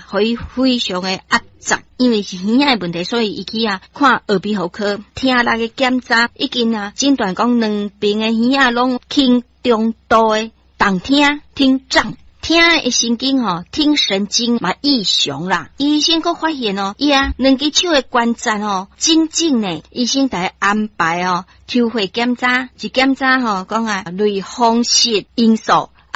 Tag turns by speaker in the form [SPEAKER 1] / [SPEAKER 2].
[SPEAKER 1] 互伊非常的压榨，因为是耳仔的问题，所以伊去看耳鼻喉科，听力嘅检查，已经诊断讲两边的耳仔拢轻中度的动听听障。听的神经听神经嘛异常啦。医生佫发现伊两只手的关节真正呢，医生在安排抽血检查，一检查讲类风湿因素，